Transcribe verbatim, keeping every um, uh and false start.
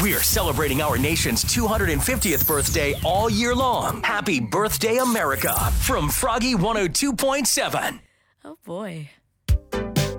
We're celebrating our nation's two hundred fiftieth birthday all year long. Happy birthday, America, from Froggy one oh two point seven. Oh, boy.